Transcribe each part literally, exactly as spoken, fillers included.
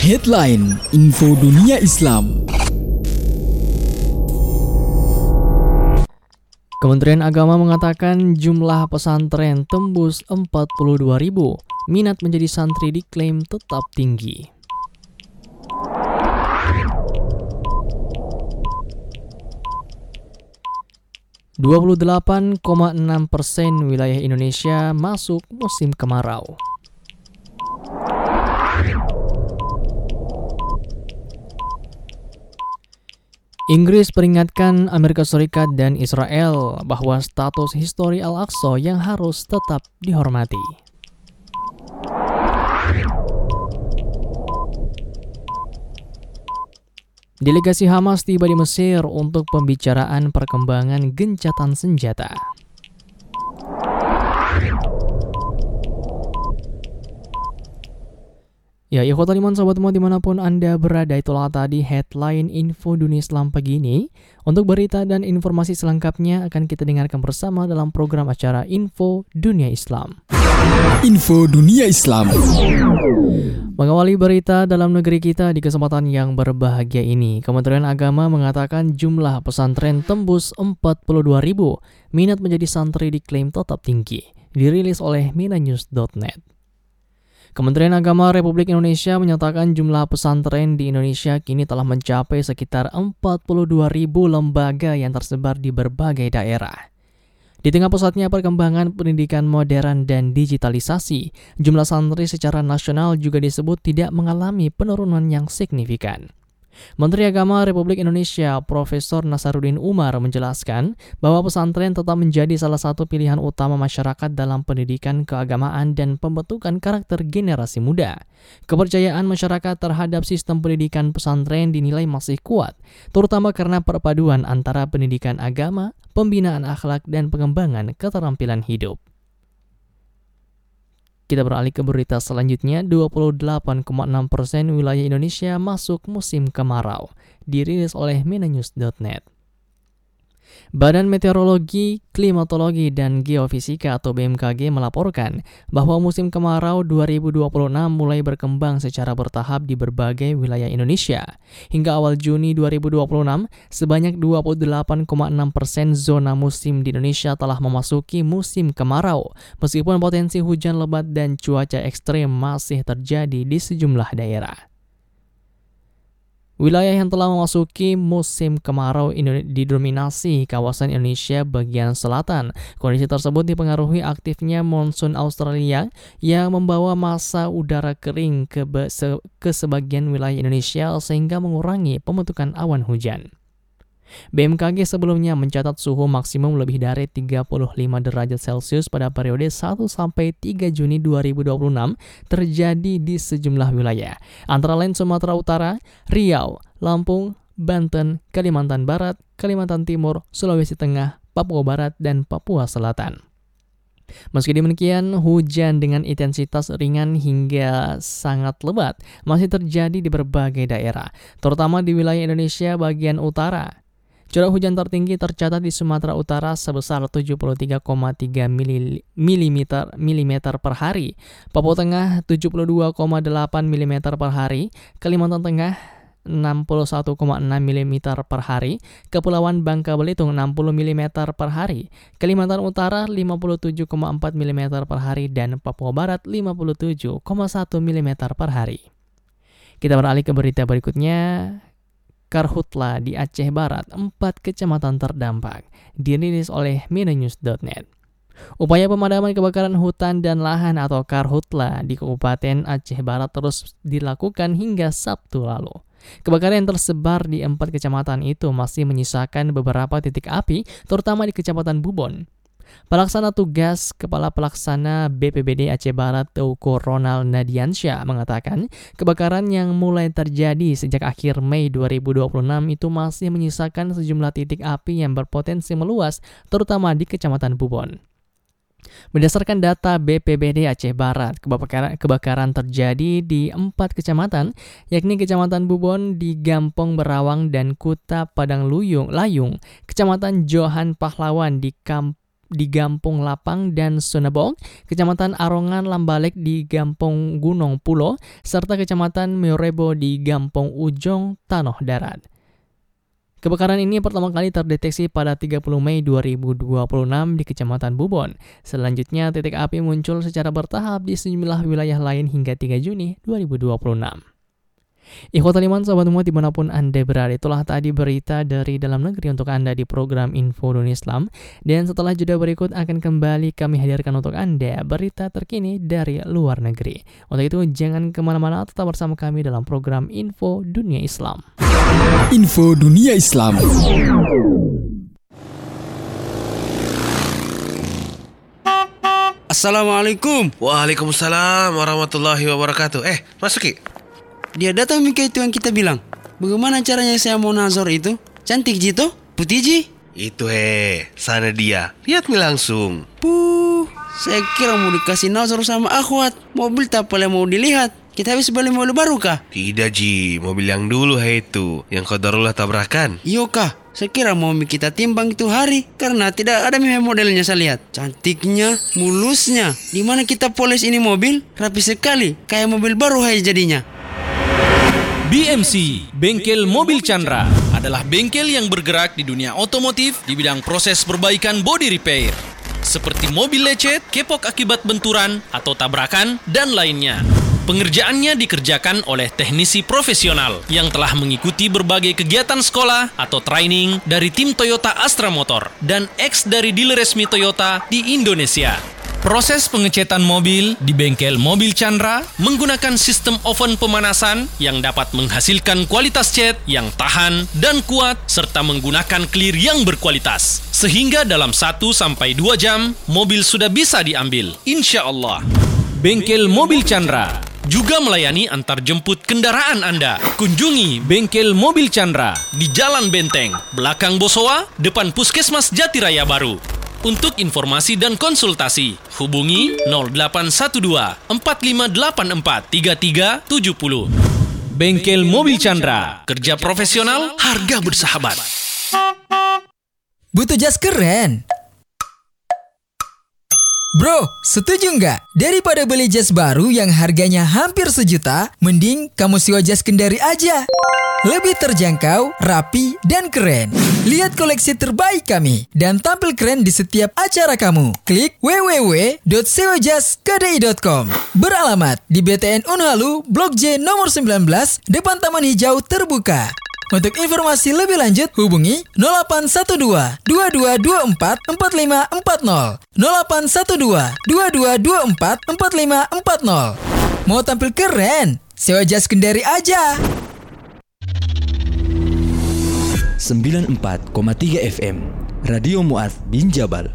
Headline Info Dunia Islam. Kementerian Agama mengatakan jumlah pesantren tembus empat puluh dua ribu. Minat menjadi santri diklaim tetap tinggi. dua puluh delapan koma enam persen wilayah Indonesia masuk musim kemarau. Inggris peringatkan Amerika Serikat dan Israel bahwa status histori Al-Aqsa yang harus tetap dihormati. Delegasi Hamas tiba di Mesir untuk pembicaraan perkembangan gencatan senjata. Ya, ikhwatal iman sahabat semua dimanapun Anda berada, itulah tadi headline info dunia Islam pagi ini. Untuk berita dan informasi selengkapnya akan kita dengarkan bersama dalam program acara Info Dunia Islam. Info Dunia Islam. Mengawali berita dalam negeri kita di kesempatan yang berbahagia ini, Kementerian Agama mengatakan jumlah pesantren tembus empat puluh dua ribu. Minat menjadi santri diklaim tetap tinggi. Dirilis oleh minanews dot net. Kementerian Agama Republik Indonesia menyatakan jumlah pesantren di Indonesia kini telah mencapai sekitar empat puluh dua ribu lembaga yang tersebar di berbagai daerah. Di tengah pesatnya perkembangan pendidikan modern dan digitalisasi, jumlah santri secara nasional juga disebut tidak mengalami penurunan yang signifikan. Menteri Agama Republik Indonesia Profesor Nasaruddin Umar menjelaskan bahwa pesantren tetap menjadi salah satu pilihan utama masyarakat dalam pendidikan keagamaan dan pembentukan karakter generasi muda. Kepercayaan masyarakat terhadap sistem pendidikan pesantren dinilai masih kuat, terutama karena perpaduan antara pendidikan agama, pembinaan akhlak, dan pengembangan keterampilan hidup. Kita beralih ke berita selanjutnya, dua puluh delapan koma enam persen wilayah Indonesia masuk musim kemarau, dirilis oleh minanews dot net. Badan Meteorologi, Klimatologi, dan Geofisika atau B M K G melaporkan bahwa musim kemarau dua ribu dua puluh enam mulai berkembang secara bertahap di berbagai wilayah Indonesia. Hingga awal Juni dua ribu dua puluh enam, sebanyak dua puluh delapan koma enam persen zona musim di Indonesia telah memasuki musim kemarau, meskipun potensi hujan lebat dan cuaca ekstrem masih terjadi di sejumlah daerah. Wilayah yang telah memasuki musim kemarau didominasi kawasan Indonesia bagian selatan. Kondisi tersebut dipengaruhi aktifnya monsun Australia yang membawa massa udara kering ke, se- ke sebagian wilayah Indonesia sehingga mengurangi pembentukan awan hujan. B M K G sebelumnya mencatat suhu maksimum lebih dari tiga puluh lima derajat Celcius pada periode satu sampai tiga Juni dua ribu dua puluh enam terjadi di sejumlah wilayah, antara lain Sumatera Utara, Riau, Lampung, Banten, Kalimantan Barat, Kalimantan Timur, Sulawesi Tengah, Papua Barat, dan Papua Selatan. Meski demikian, hujan dengan intensitas ringan hingga sangat lebat masih terjadi di berbagai daerah, terutama di wilayah Indonesia bagian utara. Curah hujan tertinggi tercatat di Sumatera Utara sebesar tujuh puluh tiga koma tiga milimeter per hari, Papua Tengah tujuh puluh dua koma delapan milimeter per hari, Kalimantan Tengah enam puluh satu koma enam milimeter per hari, Kepulauan Bangka Belitung enam puluh milimeter per hari, Kalimantan Utara lima puluh tujuh koma empat milimeter per hari, dan Papua Barat lima puluh tujuh koma satu milimeter per hari. Kita beralih ke berita berikutnya. Karhutla di Aceh Barat, empat kecamatan terdampak, dirilis oleh minanews dot net. Upaya pemadaman kebakaran hutan dan lahan atau Karhutla di Kabupaten Aceh Barat terus dilakukan hingga Sabtu lalu. Kebakaran yang tersebar di empat kecamatan itu masih menyisakan beberapa titik api, terutama di Kecamatan Bubon. Pelaksana tugas Kepala Pelaksana B P B D Aceh Barat Teuku Ronald Nadiansyah mengatakan kebakaran yang mulai terjadi sejak akhir Mei dua ribu dua puluh enam itu masih menyisakan sejumlah titik api yang berpotensi meluas, terutama di Kecamatan Bubon. Berdasarkan data B P B D Aceh Barat, kebakaran, kebakaran terjadi di empat kecamatan, yakni Kecamatan Bubon di Gampong Berawang dan Kuta Padang Luyung, Layung, Kecamatan Johan Pahlawan di Kampung di Gampung Lapang dan Sunebong, Kecamatan Arongan Lambalek di Gampung Gunung Pulo, serta Kecamatan Meorebo di Gampung Ujong Tanah Darat. Kebakaran ini pertama kali terdeteksi pada tiga puluh Mei dua ribu dua puluh enam di Kecamatan Bubon. Selanjutnya, titik api muncul secara bertahap di sejumlah wilayah lain hingga tiga Juni dua ribu dua puluh enam. Ikhwatal iman, sahabat semua dimanapun Anda berada, itulah tadi berita dari dalam negeri untuk Anda di program Info Dunia Islam. Dan setelah jeda berikut akan kembali kami hadirkan untuk Anda berita terkini dari luar negeri. Untuk itu jangan kemana-mana, tetap bersama kami dalam program Info Dunia Islam. Info Dunia Islam. Assalamualaikum. Waalaikumsalam warahmatullahi wabarakatuh. Eh, masuki. Dia datang Mika itu yang kita bilang. Bagaimana caranya saya mau nazar itu? Cantik Jito? Putih Ji? Itu he, sana dia. Lihat nih langsung. Puh, saya kira mau dikasih nazar sama akhwat. Mobil tak boleh mau dilihat. Kita habis beli mobil baru kah? Tidak Ji, mobil yang dulu he itu, yang qadarullah tabrakan. Iyo kah? Saya kira mau kita timbang itu hari, karena tidak ada modelnya saya lihat. Cantiknya, mulusnya. Dimana kita polis ini mobil? Rapi sekali, kayak mobil baru hai jadinya. B M C, Bengkel Mobil Chandra, adalah bengkel yang bergerak di dunia otomotif di bidang proses perbaikan body repair, seperti mobil lecet, kepok akibat benturan atau tabrakan, dan lainnya. Pengerjaannya dikerjakan oleh teknisi profesional yang telah mengikuti berbagai kegiatan sekolah atau training dari tim Toyota Astra Motor dan ex dari dealer resmi Toyota di Indonesia. Proses pengecetan mobil di bengkel Mobil Chandra menggunakan sistem oven pemanasan yang dapat menghasilkan kualitas cat yang tahan dan kuat serta menggunakan clear yang berkualitas. Sehingga dalam satu sampai dua jam, mobil sudah bisa diambil. Insya Allah. Bengkel Mobil Chandra juga melayani antar jemput kendaraan Anda. Kunjungi Bengkel Mobil Chandra di Jalan Benteng, belakang Bosowa, depan Puskesmas Jatiraya Baru. Untuk informasi dan konsultasi, hubungi nol delapan satu dua empat lima delapan empat tiga tiga tujuh nol. Bengkel Mobil Chandra, kerja profesional, harga bersahabat. Butuh jas keren? Bro, setuju nggak? Daripada beli jas baru yang harganya hampir sejuta, mending kamu sewa jas Kendari aja. Lebih terjangkau, rapi, dan keren. Lihat koleksi terbaik kami dan tampil keren di setiap acara kamu. Klik w w w dot sewa jas kendari dot com. Beralamat di B T N Unhalu, Blok J nomor sembilan belas, depan Taman Hijau Terbuka. Untuk informasi lebih lanjut, hubungi nol delapan satu dua dua dua dua empat empat lima empat nol, nol delapan satu dua dua dua dua empat empat lima empat nol. Mau tampil keren? Sewa jas Kendari aja. sembilan puluh empat koma tiga F M Radio Mu'adz bin Jabal.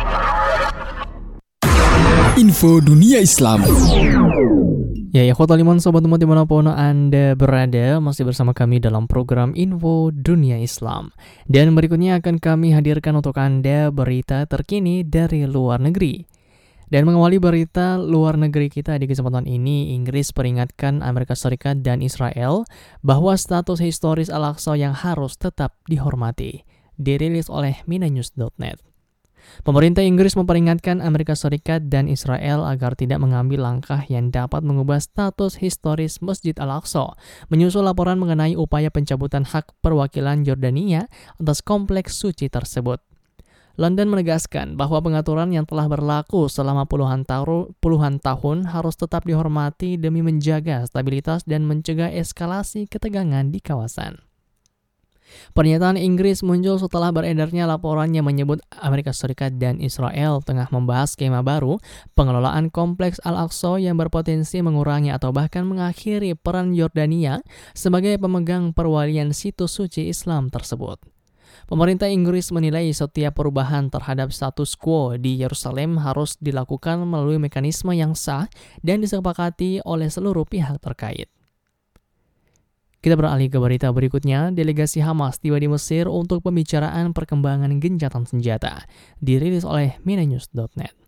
Info Dunia Islam. Ya, ya, Ikhwatal Iman, sobat semua dimanapun Anda berada, masih bersama kami dalam program Info Dunia Islam. Dan berikutnya akan kami hadirkan untuk Anda berita terkini dari luar negeri. Dan mengawali berita luar negeri kita di kesempatan ini, Inggris peringatkan Amerika Serikat dan Israel bahwa status historis Al-Aqsa yang harus tetap dihormati. Dirilis oleh minanews dot net. Pemerintah Inggris memperingatkan Amerika Serikat dan Israel agar tidak mengambil langkah yang dapat mengubah status historis Masjid Al-Aqsa, menyusul laporan mengenai upaya pencabutan hak perwakilan Yordania atas kompleks suci tersebut. London menegaskan bahwa pengaturan yang telah berlaku selama puluhan, taru, puluhan tahun harus tetap dihormati demi menjaga stabilitas dan mencegah eskalasi ketegangan di kawasan. Pernyataan Inggris muncul setelah beredarnya laporan yang menyebut Amerika Serikat dan Israel tengah membahas skema baru pengelolaan kompleks Al-Aqsa yang berpotensi mengurangi atau bahkan mengakhiri peran Yordania sebagai pemegang perwalian situs suci Islam tersebut. Pemerintah Inggris menilai setiap perubahan terhadap status quo di Yerusalem harus dilakukan melalui mekanisme yang sah dan disepakati oleh seluruh pihak terkait. Kita beralih ke berita berikutnya. Delegasi Hamas tiba di Mesir untuk pembicaraan perkembangan gencatan senjata, dirilis oleh minanews dot net.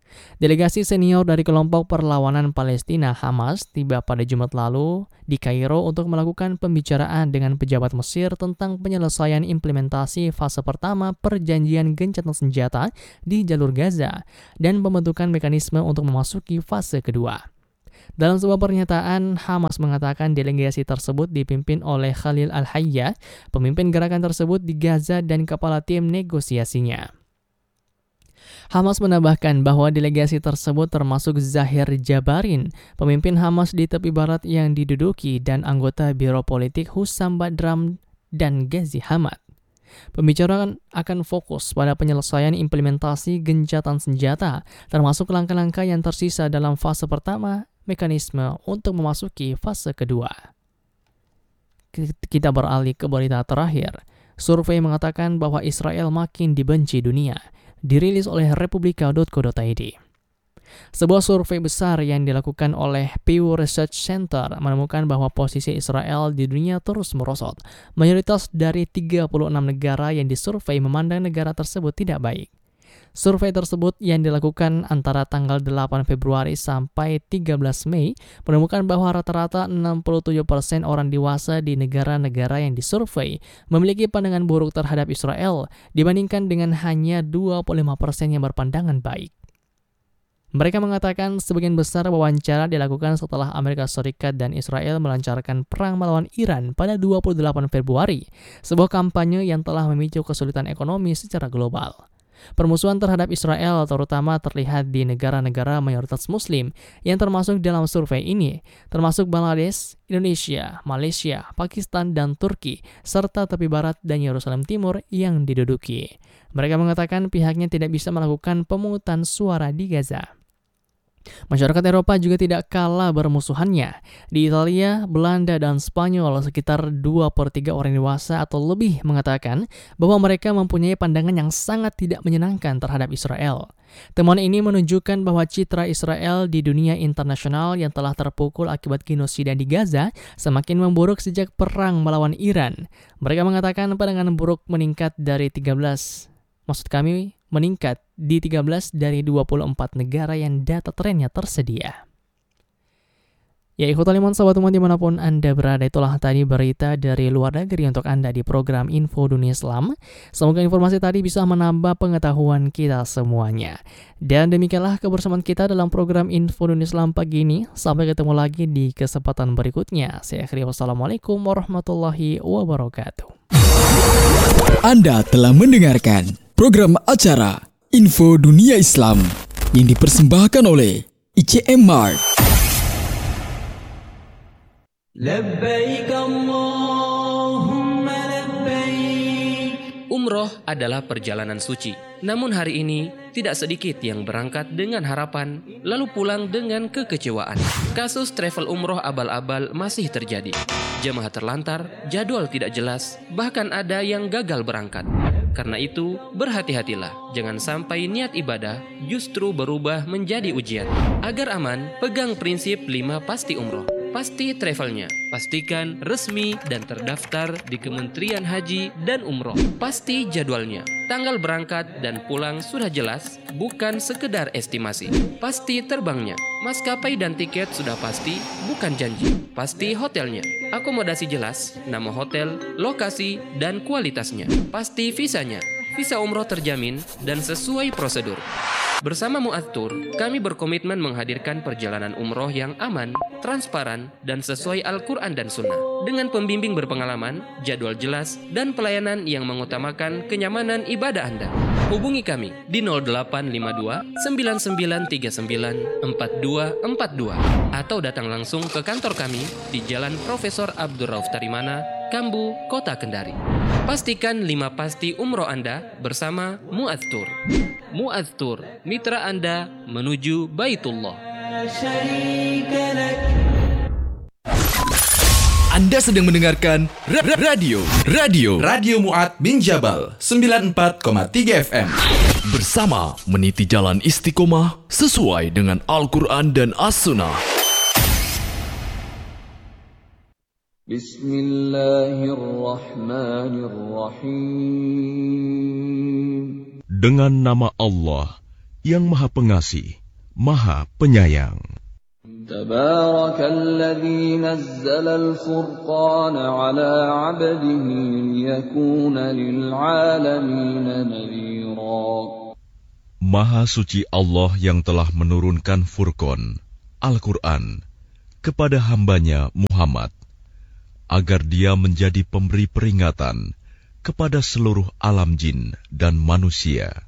Delegasi senior dari kelompok perlawanan Palestina Hamas tiba pada Jumat lalu di Kairo untuk melakukan pembicaraan dengan pejabat Mesir tentang penyelesaian implementasi fase pertama perjanjian gencatan senjata di jalur Gaza dan pembentukan mekanisme untuk memasuki fase kedua. Dalam sebuah pernyataan, Hamas mengatakan delegasi tersebut dipimpin oleh Khalil Al-Hayya, pemimpin gerakan tersebut di Gaza dan kepala tim negosiasinya. Hamas menambahkan bahwa delegasi tersebut termasuk Zahir Jabarin, pemimpin Hamas di tepi barat yang diduduki, dan anggota Biro Politik Hussam Badram dan Ghazi Hamad. Pembicaraan akan fokus pada penyelesaian implementasi gencatan senjata, termasuk langkah-langkah yang tersisa dalam fase pertama mekanisme untuk memasuki fase kedua. Kita beralih ke berita terakhir. Survei mengatakan bahwa Israel makin dibenci dunia, dirilis oleh republika dot co dot i d. Sebuah survei besar yang dilakukan oleh Pew Research Center menemukan bahwa posisi Israel di dunia terus merosot. Mayoritas dari tiga puluh enam negara yang disurvei memandang negara tersebut tidak baik. Survei tersebut yang dilakukan antara tanggal delapan Februari sampai tiga belas Mei menemukan bahwa rata-rata enam puluh tujuh persen orang dewasa di negara-negara yang disurvei memiliki pandangan buruk terhadap Israel dibandingkan dengan hanya dua puluh lima persen yang berpandangan baik. Mereka mengatakan sebagian besar wawancara dilakukan setelah Amerika Serikat dan Israel melancarkan perang melawan Iran pada dua puluh delapan Februari, sebuah kampanye yang telah memicu kesulitan ekonomi secara global. Permusuhan terhadap Israel terutama terlihat di negara-negara mayoritas Muslim yang termasuk dalam survei ini, termasuk Bangladesh, Indonesia, Malaysia, Pakistan, dan Turki, serta tepi barat dan Yerusalem Timur yang diduduki. Mereka mengatakan pihaknya tidak bisa melakukan pemungutan suara di Gaza. Masyarakat Eropa juga tidak kalah bermusuhannya. Di Italia, Belanda, dan Spanyol, sekitar dua per tiga orang dewasa atau lebih mengatakan bahwa mereka mempunyai pandangan yang sangat tidak menyenangkan terhadap Israel. Temuan ini menunjukkan bahwa citra Israel di dunia internasional yang telah terpukul akibat genosida di Gaza semakin memburuk sejak perang melawan Iran. Mereka mengatakan pandangan buruk meningkat dari tiga belas, maksud kami meningkat di tiga belas dari dua puluh empat negara yang data trennya tersedia. Ya, ikhwatal iman, sahabat umat dimanapun Anda berada, itulah tadi berita dari luar negeri untuk Anda di program Info Dunia Islam. Semoga informasi tadi bisa menambah pengetahuan kita semuanya. Dan demikianlah kebersamaan kita dalam program Info Dunia Islam pagi ini. Sampai ketemu lagi di kesempatan berikutnya. Saya akhiri, wassalamualaikum warahmatullahi wabarakatuh. Anda telah mendengarkan program acara Info Dunia Islam yang dipersembahkan oleh I C M Mart. Labbaik Allahumma labbaik. Umroh adalah perjalanan suci. Namun hari ini tidak sedikit yang berangkat dengan harapan lalu pulang dengan kekecewaan. Kasus travel umroh abal-abal masih terjadi. Jemaah terlantar, jadwal tidak jelas, bahkan ada yang gagal berangkat. Karena itu, berhati-hatilah. Jangan sampai niat ibadah justru berubah menjadi ujian. Agar aman, pegang prinsip lima pasti umroh. Pasti travelnya, pastikan resmi dan terdaftar di Kementerian Haji dan Umroh. Pasti jadwalnya, tanggal berangkat dan pulang sudah jelas, bukan sekedar estimasi. Pasti terbangnya, maskapai dan tiket sudah pasti, bukan janji. Pasti hotelnya, akomodasi jelas, nama hotel, lokasi, dan kualitasnya. Pasti visanya, visa umroh terjamin dan sesuai prosedur. Bersama Mu'adz Tour, kami berkomitmen menghadirkan perjalanan umroh yang aman, transparan, dan sesuai Al-Quran dan Sunnah. Dengan pembimbing berpengalaman, jadwal jelas, dan pelayanan yang mengutamakan kenyamanan ibadah Anda. Hubungi kami di nol delapan lima dua sembilan sembilan tiga sembilan empat dua empat dua atau datang langsung ke kantor kami di Jalan Profesor Abdul Rauf Tarimana, Kambu, Kota Kendari. Pastikan lima pasti umroh Anda bersama Mu'adz Tour. Mu'adz Tour, mitra Anda menuju Baitullah. Anda sedang mendengarkan ra- ra- radio Radio Radio Mu'adz bin Jabal sembilan puluh empat koma tiga F M. bersama meniti jalan istiqomah sesuai dengan Al-Quran dan As-Sunnah. Bismillahirrahmanirrahim. Dengan nama Allah yang Maha Pengasih, Maha Penyayang. Tabarakalladzi nazzala al-furqana 'ala 'abdihi liyakuna lil'alamina nadhira. Maha suci Allah yang telah menurunkan Furqan, Al-Quran, kepada hambanya Muhammad, agar dia menjadi pemberi peringatan kepada seluruh alam jin dan manusia.